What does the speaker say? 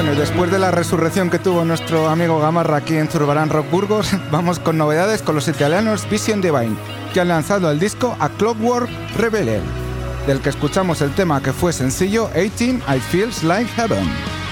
Bueno, y después de la resurrección que tuvo nuestro amigo Gamarra aquí en Zurbarán Rock Burgos, vamos con novedades con los italianos Vision Divine, que han lanzado el disco A Clockwork Rebellion, del que escuchamos el tema que fue sencillo 18 I Feels Like Heaven.